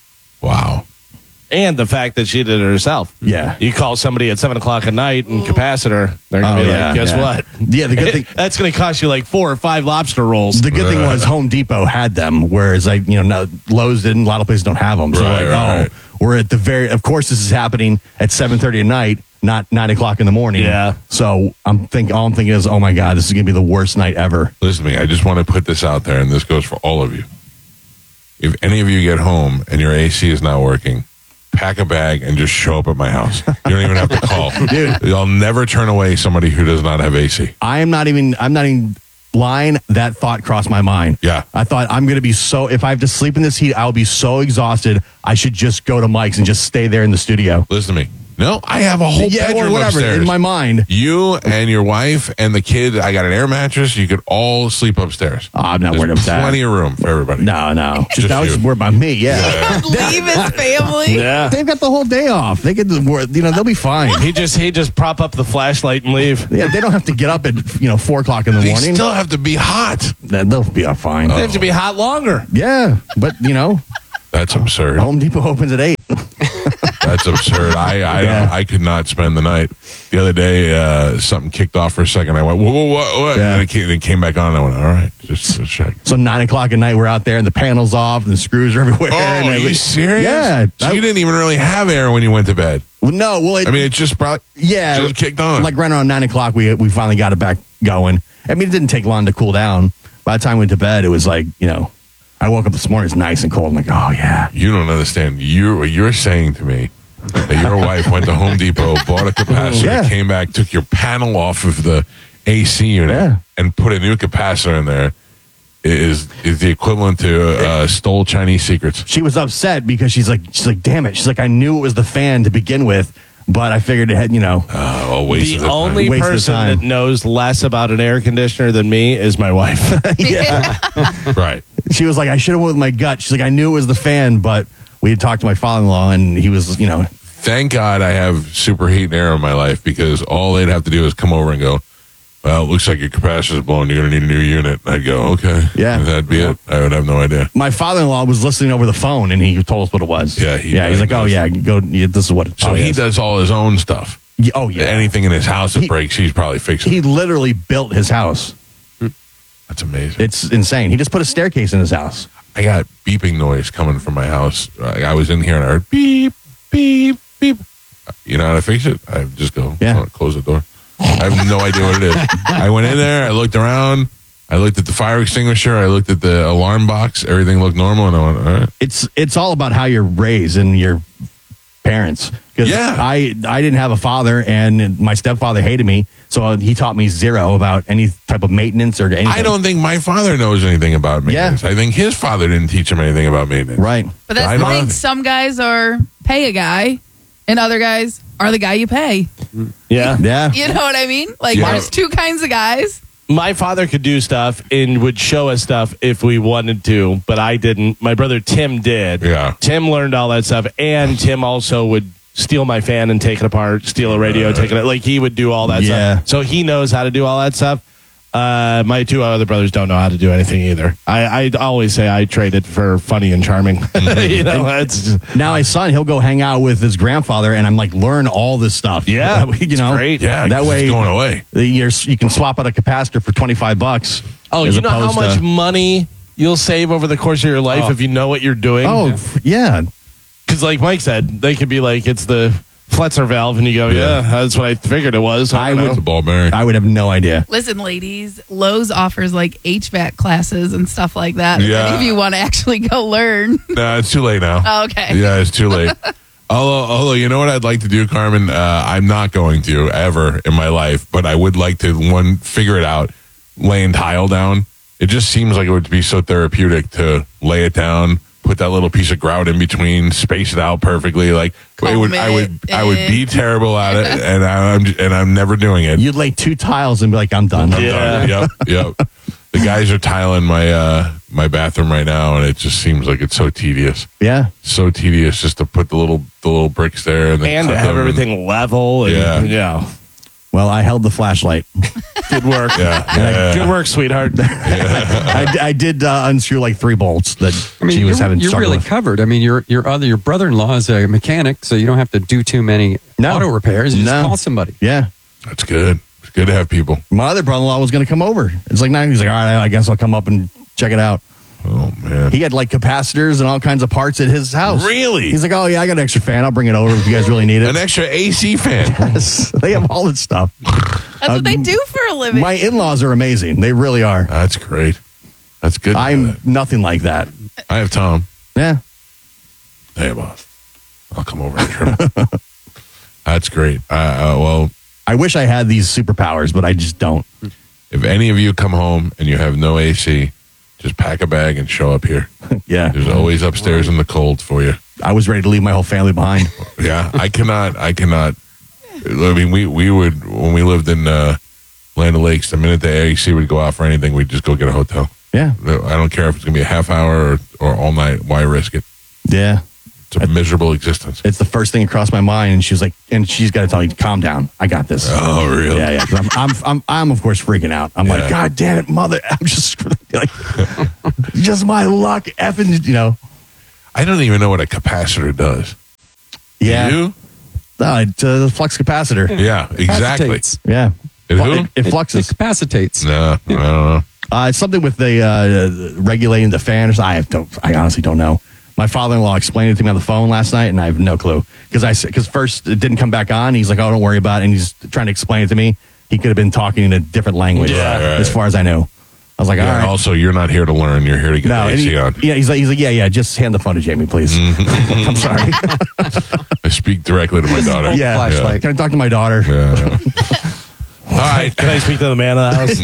S1: Wow.
S4: And the fact that she did it herself.
S2: Yeah.
S4: You call somebody at seven o'clock at night and capacitor, they're gonna
S2: Oh,
S4: be
S2: yeah,
S4: like, "Guess
S2: yeah.
S4: what?
S2: Yeah, the good thing-
S4: that's gonna cost you like four or five lobster rolls."
S2: The good thing was Home Depot had them, whereas like you know no, Lowe's didn't. A lot of places don't have them. So
S1: Right,
S2: like,
S1: right,
S2: oh,
S1: right.
S2: we're at the very. Of course, this is happening at seven thirty at night, not nine o'clock in the morning.
S4: Yeah.
S2: So I'm think all I'm thinking is, oh my god, this is gonna be the worst night ever.
S1: Listen to me. I just want to put this out there, and this goes for all of you. If any of you get home and your A C is not working, pack a bag and just show up at my house. You don't even have to call.
S2: Dude.
S1: I'll never turn away somebody who does not have A C.
S2: I am not even. I'm not even line, that thought crossed my mind.
S1: Yeah.
S2: I thought, I'm going to be so, if I have to sleep in this heat, I'll be so exhausted. I should just go to Mike's and just stay there in the studio.
S1: Listen to me. No, I have a whole
S2: Yeah, or
S1: bedroom
S2: whatever,
S1: upstairs.
S2: in my mind.
S1: You and your wife and the kid, I got an air mattress. You could all sleep upstairs.
S2: Oh, I'm not
S1: There's
S2: worried about that.
S1: plenty of room for everybody.
S2: No, no.
S1: Just
S2: that was
S1: you.
S2: just worried about me, yeah.
S3: Leave his family.
S4: Yeah.
S2: They've got the whole day off. They get, the, you know, they'll be fine.
S4: He just he just prop up the flashlight and leave.
S2: Yeah, they don't have to get up at, you know, four o'clock in the
S1: They
S2: morning.
S1: still have to be hot.
S2: Then they'll be all fine.
S4: They have to be hot longer.
S2: Yeah, but, you know,
S1: That's absurd.
S2: Home Depot opens at eight.
S1: That's absurd. I I,
S2: Yeah.
S1: I could not spend the night. The other day, uh, something kicked off for a second. I went, whoa, whoa, whoa, whoa.
S2: Yeah.
S1: And it came, it came back on. And I went, all right, just, just check.
S2: So nine o'clock at night, we're out there and the panel's off and the screws are everywhere.
S1: Oh,
S2: and
S1: are
S2: I-
S1: you serious?
S2: Yeah.
S1: So you didn't even really have air when you went to bed.
S2: Well, no, well, it,
S1: I mean, it just probably
S2: yeah,
S1: just kicked on.
S2: Like right around nine o'clock, we we finally got it back going. I mean, it didn't take long to cool down. By the time we went to bed, it was like, you know, I woke up this morning, it's nice and cold. I'm like, oh, yeah.
S1: You don't understand. You you're saying to me that your wife went to Home Depot, bought a capacitor,
S2: Yeah.
S1: came back, took your panel off of the A C unit,
S2: Yeah.
S1: and put a new capacitor in there. Is is the equivalent to uh, stole Chinese secrets?
S2: She was upset because she's like, she's like, damn it. She's like, I knew it was the fan to begin with, but I figured it had, you know.
S1: Oh, a waste
S4: The
S1: of the time.
S4: only
S2: Waste of
S4: person
S2: time.
S4: that knows less about an air conditioner than me is my wife.
S2: Yeah.
S1: Right.
S2: She was like, I should have went with my gut. She's like, I knew it was the fan, but we had talked to my father-in-law and he was, you know.
S1: Thank God I have superheat and air in my life, because all they'd have to do is come over and go, well, it looks like your capacitor's blown. You're going to need a new unit. I'd go, okay.
S2: Yeah.
S1: And that'd be it. I would have no idea.
S2: My father-in-law was listening over the phone and he told us what it was.
S1: Yeah, he
S2: yeah. He's
S1: does.
S2: like, oh yeah, go. Yeah, this is what. It
S1: So
S2: probably
S1: he
S2: is.
S1: does all his own stuff.
S2: Yeah, oh yeah.
S1: Anything in his house that
S2: He-
S1: breaks, he's probably fixing.
S2: He literally built his house.
S1: That's amazing.
S2: It's insane. He just put a staircase in his house.
S1: I got beeping noise coming from my house. I I was in here and I heard beep, beep, beep. You know how to fix it? I just go,
S2: Yeah.
S1: oh, close the door. I have no idea what it is. I went in there, I looked around, I looked at the fire extinguisher, I looked at the alarm box, everything looked normal, and I went, all right.
S2: It's it's all about how you're raised and your parents. 'Cause
S1: Yeah.
S2: I I didn't have a father, and my stepfather hated me, so he taught me zero about any type of maintenance or anything.
S1: I don't think my father knows anything about maintenance. I think his father didn't teach him anything about maintenance.
S2: Right.
S3: But that's
S1: I
S3: the
S1: don't
S3: thing.
S1: know.
S3: Some guys are pay a guy, and other guys are the guy you pay.
S4: Yeah.
S2: Yeah.
S3: You know what I mean? Like,
S1: Yeah.
S3: there's two kinds of guys.
S4: My father could do stuff and would show us stuff if we wanted to, but I didn't. My brother Tim did.
S1: Yeah.
S4: Tim learned all that stuff, and Tim also would steal my fan and take it apart, steal a radio, take it like he would do all that
S2: Yeah.
S4: stuff. So he knows how to do all that stuff. Uh, my two other brothers don't know how to do anything either. I, I always say I traded for funny and charming. you know, it's just,
S2: Now my son, he'll go hang out with his grandfather, and I'm like, learn all this stuff.
S4: Yeah,
S2: That way, you
S4: it's
S2: know,
S4: great.
S1: Yeah,
S2: that
S1: 'cause
S2: way
S1: it's going away.
S2: You're, you can swap out a capacitor for twenty-five bucks.
S4: oh,
S2: as
S4: you know how
S2: opposed
S4: much
S2: to-
S4: money you'll save over the course of your life
S2: Oh.
S4: if you know what you're doing.
S2: Oh, f- yeah.
S4: Because, like Mike said, they could be like, it's the Fletcher valve, and you go, yeah,
S1: Yeah.
S4: that's what I figured it was. I,
S2: I
S4: don't
S2: would-
S4: know.
S1: It's a ball bearing.
S2: I would have no idea.
S3: Listen, ladies, Lowe's offers like H V A C classes and stuff like that.
S1: Yeah.
S3: If you want to actually go learn.
S1: No, it's too late now.
S3: Oh, okay.
S1: Yeah, it's too late. although, although, you know what I'd like to do, Carmen? Uh, I'm not going to ever in my life, but I would like to, one, figure it out, laying tile down. It just seems like it would be so therapeutic to lay it down, put that little piece of grout in between, space it out perfectly. Like it would, I would, I would be terrible at it, and I'm, and I'm never doing it.
S2: You'd lay two tiles and be like, I'm done.
S1: I'm done. Yep, yep. The guys are tiling my uh, my bathroom right now, and it just seems like it's so tedious.
S2: Yeah.
S1: So tedious just to put the little the little bricks there and, then
S4: and to
S1: cut
S4: have
S1: them and-
S4: everything level. And,
S1: Yeah.
S4: yeah.
S2: Well, I held the flashlight.
S4: Good work.
S1: Yeah, yeah.
S4: Good work, sweetheart.
S2: I, I did uh, unscrew like three bolts that
S5: I mean,
S2: she was
S5: you're,
S2: having
S5: you're
S2: struggle
S5: really
S2: with.
S5: covered. I mean, your your other your brother-in-law is a mechanic, so you don't have to do too many
S2: No.
S5: auto repairs. You
S2: No.
S5: just call somebody.
S2: Yeah.
S1: That's good. It's good to have people.
S2: My other brother-in-law was going to come over. It's like nine. He's like, all right, I guess I'll come up and check it out.
S1: Oh man.
S2: He had like capacitors and all kinds of parts at his house.
S1: Really?
S2: He's like, oh yeah, I got an extra fan. I'll bring it over if you guys really need it.
S1: An extra A C fan.
S2: Yes, they have all this stuff.
S3: That's what they do for a living.
S2: My in-laws are amazing. They really are.
S1: That's great. That's good. to know
S2: I'm
S1: that.
S2: nothing like that.
S1: I have Tom.
S2: Yeah.
S1: Hey, boss. I'll come over and trim it. That's great. Uh, uh, well,
S2: I wish I had these superpowers, but I just don't.
S1: if any of you come home and you have no A C, just pack a bag and show up here.
S2: Yeah.
S1: There's always upstairs in the cold for you.
S2: I was ready to leave my whole family behind.
S1: Yeah, I cannot, I cannot. I mean, we, we would, when we lived in uh, Land O'Lakes, the minute the A C would go out for anything, we'd just go get a hotel.
S2: Yeah.
S1: I don't care if it's going to be a half hour or, or all night. Why risk it?
S2: Yeah.
S1: It's a miserable existence.
S2: It's the first thing across my mind. And she was like, and she's got to tell you, calm down. I got this.
S1: Oh, really?
S2: Yeah, yeah. 'Cause I'm, I'm, I'm, I'm, of course, freaking out. I'm
S1: Yeah.
S2: like, God damn it, mother. I'm just like, just my luck. Effing, you know.
S1: I don't even know what a capacitor does.
S2: Yeah.
S1: You?
S2: No, it's a flux capacitor.
S1: Yeah, exactly.
S5: Capacitates.
S2: Yeah.
S1: It who?
S2: It, it fluxes.
S5: It capacitates.
S1: No, I don't know.
S2: Uh, it's something with the uh, regulating the fan. Or something. I don't. I honestly don't know. My father-in-law explained it to me on the phone last night, and I have no clue. Because I because first it didn't come back on. He's like, "Oh, don't worry about it." And he's trying to explain it to me. He could have been talking in a different language,
S1: Yeah, right.
S2: as far as I know. I was like,
S1: Yeah,
S2: "All right."
S1: Also, you're not here to learn. You're here to get
S2: No,
S1: the A
S2: and
S1: C
S2: he,
S1: on.
S2: yeah, he's like, he's like, yeah, yeah. Just hand the phone to Jamie, please.
S1: Mm-hmm.
S2: I'm sorry.
S1: I speak directly to my daughter.
S2: yeah.
S5: Flashlight.
S2: Can I talk to my daughter?
S1: Yeah. yeah. All right.
S4: Can I speak to the man of the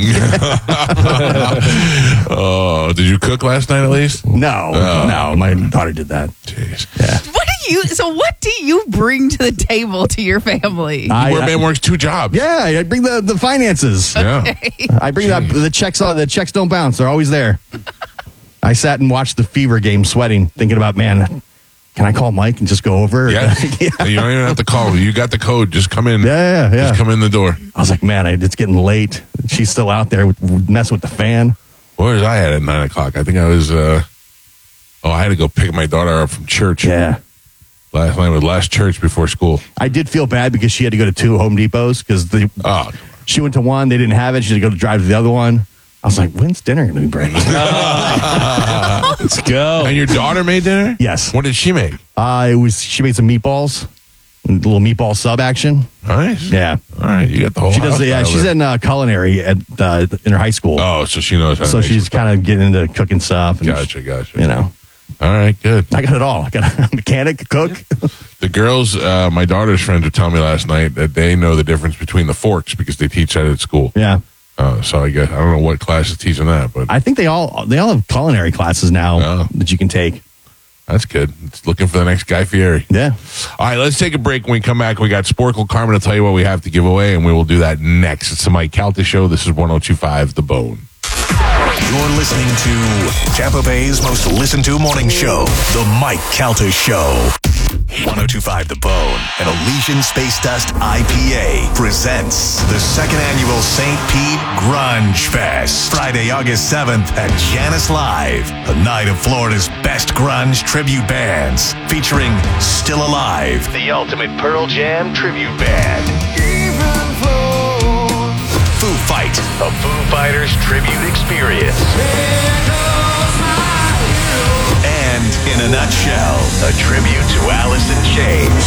S4: house?
S1: Oh, did you cook last night at least?
S2: No,
S1: Oh.
S2: no. My daughter did that.
S1: Jeez.
S2: Yeah.
S3: What do you? So what do you bring to the table to your family?
S2: I,
S1: Where
S2: I-
S1: man works two jobs.
S2: yeah, I bring the, the finances.
S1: Yeah.
S2: I bring that the checks. The checks don't bounce. They're always there. I sat and watched the Fever game, sweating, thinking about, man, can I call Mike and just go over?
S1: Yeah.
S2: yeah.
S1: You don't even have to call. You got the code. Just come in.
S2: Yeah, yeah, yeah.
S1: Just come in the door.
S2: I was like, man, I, it's getting late. She's still out there with- messing with the fan.
S1: Where was I at at nine o'clock? I think I was. Uh, oh, I had to go pick my daughter up from church.
S2: Yeah.
S1: Last night was last church before school.
S2: I did feel bad because she had to go to two Home Depots because the
S1: Oh,
S2: she went to one, they didn't have it. She had to go to drive to the other one. I was like, when's dinner going to be ready?
S4: Let's go.
S1: and your daughter made dinner?
S2: Yes.
S1: What did she make?
S2: Uh, it was she made some meatballs, a little meatball sub action.
S1: Nice.
S2: Yeah,
S1: All right, you got the whole.
S2: she does.
S1: house
S2: Yeah,
S1: dialed
S2: she's
S1: in.
S2: in uh, culinary at uh, in her high school.
S1: Oh, so she knows how.
S2: so
S1: to make
S2: she's
S1: some-
S2: kind of getting into cooking stuff. And,
S1: Gotcha, gotcha.
S2: You know,
S1: All right, good.
S2: I got it all. I got a mechanic, a cook.
S1: The girls, uh, my daughter's friends, were telling me last night that they know the difference between the forks because they teach that at school.
S2: Yeah,
S1: Uh, so I guess I don't know what class is teaching that, but
S2: I think they all they all have culinary classes now
S1: Oh.
S2: that you can take.
S1: that's good. It's looking for the next Guy Fieri.
S2: Yeah.
S1: All right, let's take a break. When we come back, we got Sporkle Carmen to tell you what we have to give away, and we will do that next. It's the Mike Calta Show. This is one oh two point five The Bone.
S6: You're listening to Tampa Bay's most listened to morning show, The Mike Calta Show. one oh two point five The Bone and Elysian Space Dust I P A presents the second annual Saint Pete Grunge Fest. Friday, August seventh at Janice Live, a night of Florida's best grunge tribute bands, featuring Still Alive, the ultimate Pearl Jam tribute band. Foo Fight, a Foo Fighters tribute experience. And in a nutshell, a tribute to Alice in Chains.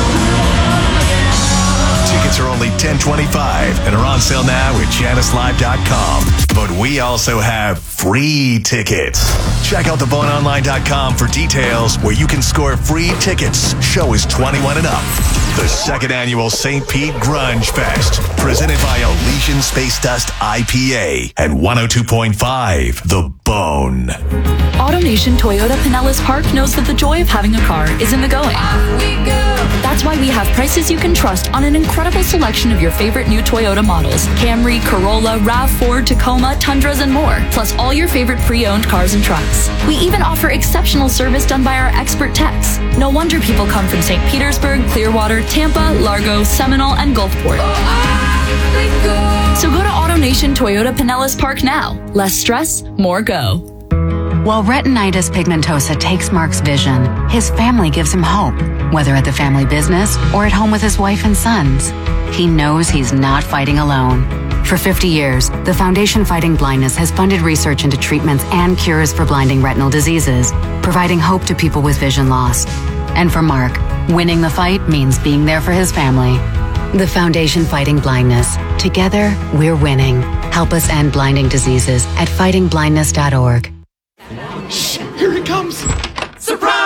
S6: Tickets are only ten twenty-five and are on sale now at janice live dot com. But we also have free tickets. Check out the bone online dot com for details where you can score free tickets. Show is twenty-one and up. The second annual Saint Pete Grunge Fest, presented by Elysian Space Dust I P A and one oh two point five The Bone.
S18: AutoNation Toyota Pinellas Park knows that the joy of having a car is in the going. That's why we have prices you can trust on an incredible selection of your favorite new Toyota models. Camry, Corolla, RAV four, Tacoma, Tundras, and more. Plus all your favorite pre-owned cars and trucks. We even offer exceptional service done by our expert techs. No wonder people come from Saint Petersburg, Clearwater, Tampa, Largo, Seminole, and Gulfport. So go to AutoNation Toyota Pinellas Park now. Less stress, more go.
S19: While retinitis pigmentosa takes Mark's vision, his family gives him hope, whether at the family business or at home with his wife and sons. He knows he's not fighting alone. For fifty years, the Foundation Fighting Blindness has funded research into treatments and cures for blinding retinal diseases, providing hope to people with vision loss. And for Mark, winning the fight means being there for his family. The Foundation Fighting Blindness. Together, we're winning. Help us end blinding diseases at fighting blindness dot org.
S20: Shh, here he comes. Surprise!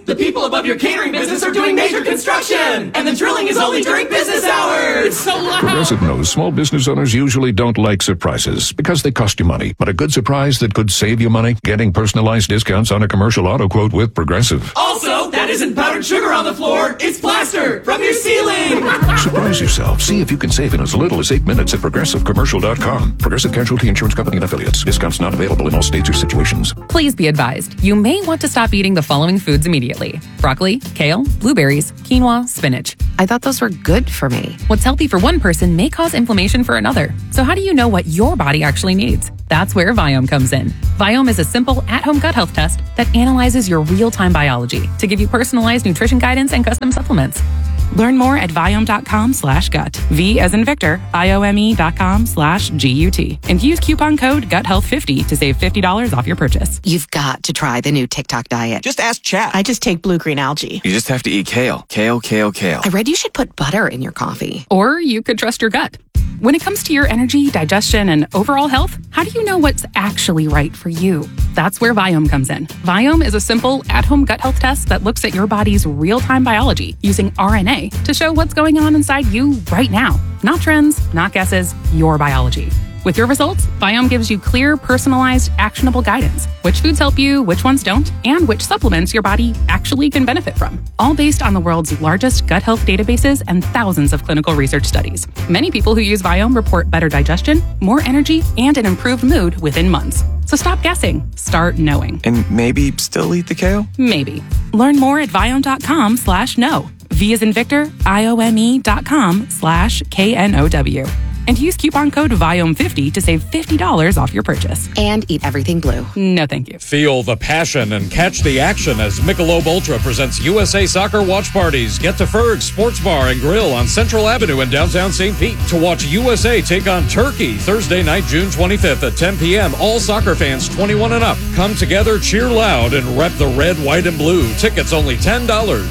S20: The people above your catering business are doing major construction, and the drilling is only during business hours. It's so loud.
S21: Progressive knows small business owners usually don't like surprises because they cost you money. But a good surprise that could save you money? Getting personalized discounts on a commercial auto quote with Progressive.
S20: Also, that isn't powdered sugar on the floor. It's plaster from your ceiling.
S21: Surprise yourself. See if you can save in as little as eight minutes at progressive commercial dot com. Progressive Casualty Insurance Company and affiliates. Discounts not available in all states or situations.
S22: Please be advised, you may want to stop eating the following foods immediately. Broccoli, kale, blueberries, quinoa, spinach.
S23: I thought those were good for me.
S22: What's healthy for one person may cause inflammation for another. So how do you know what your body actually needs? That's where Viome comes in. Viome is a simple at-home gut health test that analyzes your real-time biology to give you personalized nutrition guidance and custom supplements.
S23: Learn more at Viome.com slash gut. V as in Victor, I-O-M-E dot com slash G-U-T. And use coupon code gut health fifty to save fifty dollars off your purchase. You've got to try the new TikTok diet.
S24: Just ask chat.
S23: I just take blue-green algae.
S24: You just have to eat kale. Kale, kale, kale.
S23: I read you should put butter in your coffee.
S22: Or you could trust your gut. When it comes to your energy, digestion, and overall health, how do you know what's actually right for you? That's where Viome comes in. Viome is a simple at-home gut health test that looks at your body's real-time biology using R N A to show what's going on inside you right now. Not trends, not guesses, your biology. With your results, Viome gives you clear, personalized, actionable guidance. Which foods help you, which ones don't, and which supplements your body actually can benefit from. All based on the world's largest gut health databases and thousands of clinical research studies. Many people who use Viome report better digestion, more energy, and an improved mood within months. So stop guessing. Start knowing.
S24: And maybe still eat the kale?
S23: Maybe. Learn more at Viome.com slash know. V as in Victor, I-O-M-E dot com slash K N O W. And use coupon code Viome fifty to save fifty dollars off your purchase. And eat everything blue. No, thank you.
S25: Feel the passion and catch the action as Michelob Ultra presents U S A Soccer Watch Parties. Get to Ferg's Sports Bar and Grill on Central Avenue in downtown Saint Pete to watch U S A take on Turkey Thursday night, June twenty-fifth at ten p.m. All soccer fans twenty-one and up. Come together, cheer loud, and rep the red, white, and blue. Tickets only ten dollars.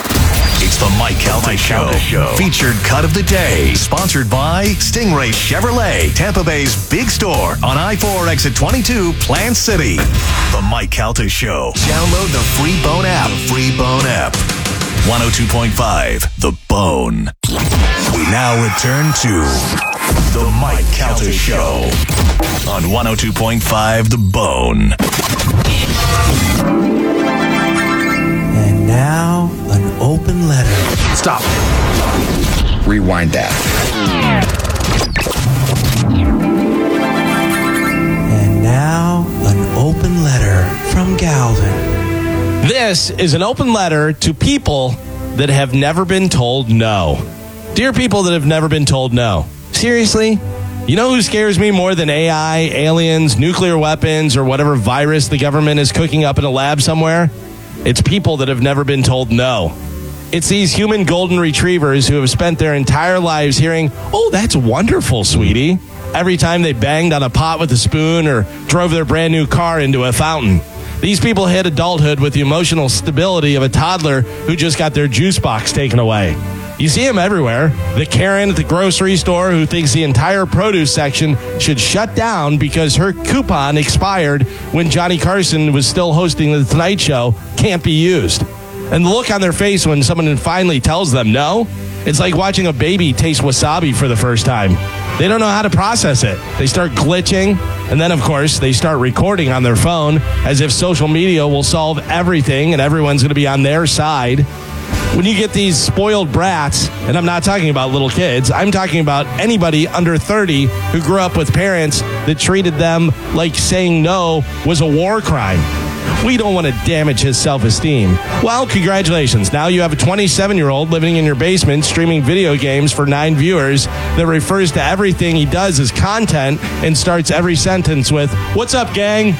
S6: It's the Mike Calta Show. Show. Featured cut of the day. Sponsored by Stingray Chevrolet, Tampa Bay's big store on I four exit twenty-two, Plant City. The Mike Calta Show. Download the free Bone app. The free Bone app. one oh two point five, The Bone. We now return to the Mike Calta Show on one oh two point five, The Bone.
S26: And now, an open letter.
S27: Stop. Rewind that.
S26: And now, an open letter from Galvin.
S4: This is an open letter to people that have never been told no. Dear people that have never been told no. Seriously? You know who scares me more than A I, aliens, nuclear weapons, or whatever virus the government is cooking up in a lab somewhere? It's people that have never been told no. It's these human golden retrievers who have spent their entire lives hearing, "Oh, that's wonderful, sweetie," every time they banged on a pot with a spoon or drove their brand new car into a fountain. These people hit adulthood with the emotional stability of a toddler who just got their juice box taken away. You see them everywhere. The Karen at the grocery store who thinks the entire produce section should shut down because her coupon expired when Johnny Carson was still hosting The Tonight Show can't be used. And the look on their face when someone finally tells them no, it's like watching a baby taste wasabi for the first time. They don't know how to process it. They start glitching, and then, of course, they start recording on their phone as if social media will solve everything and everyone's going to be on their side. When you get these spoiled brats, and I'm not talking about little kids, I'm talking about anybody under thirty who grew up with parents that treated them like saying no was a war crime. We don't want to damage his self-esteem. Well, congratulations. Now you have a twenty-seven-year-old living in your basement streaming video games for nine viewers that refers to everything he does as content and starts every sentence with, "What's up, gang?"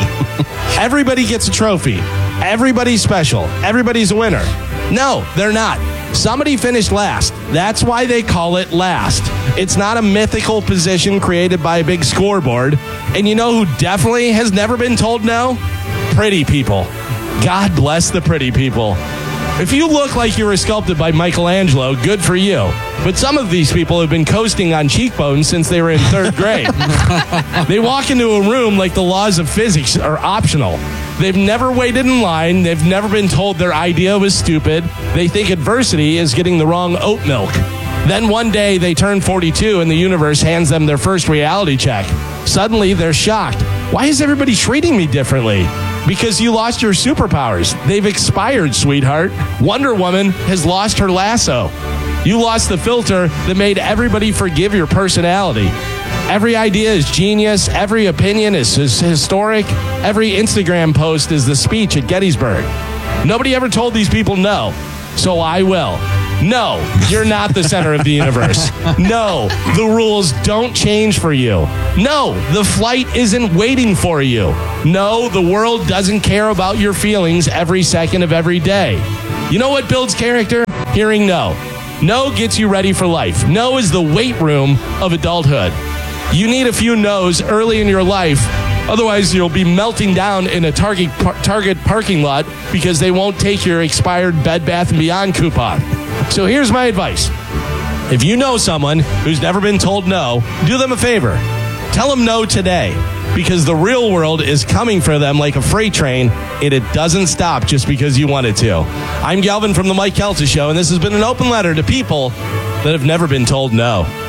S4: Everybody gets a trophy. Everybody's special. Everybody's a winner. No, they're not. Somebody finished last. That's why they call it last. It's not a mythical position created by a big scoreboard. And you know who definitely has never been told no? Pretty people. God bless the pretty people. If you look like you were sculpted by Michelangelo, good for you. But some of these people have been coasting on cheekbones since they were in third grade. They walk into a room like the laws of physics are optional. They've never waited in line. They've never been told their idea was stupid. They think adversity is getting the wrong oat milk. Then one day they turn forty-two and the universe hands them their first reality check. Suddenly they're shocked. Why is everybody treating me differently? Because you lost your superpowers. They've expired, sweetheart. Wonder Woman has lost her lasso. You lost the filter that made everybody forgive your personality. Every idea is genius. Every opinion is, is historic. Every Instagram post is the speech at Gettysburg. Nobody ever told these people no, so I will. No, you're not the center of the universe. No, the rules don't change for you. No, the flight isn't waiting for you. No, the world doesn't care about your feelings every second of every day. You know what builds character? Hearing no. No gets you ready for life. No is the weight room of adulthood. You need a few no's early in your life. Otherwise, you'll be melting down in a Target, par- Target parking lot because they won't take your expired Bed Bath and Beyond coupon. So here's my advice. If you know someone who's never been told no, do them a favor. Tell them no today, because the real world is coming for them like a freight train, and it doesn't stop just because you want it to. I'm Galvin from The Mike Kelta Show, and this has been an open letter to people that have never been told no.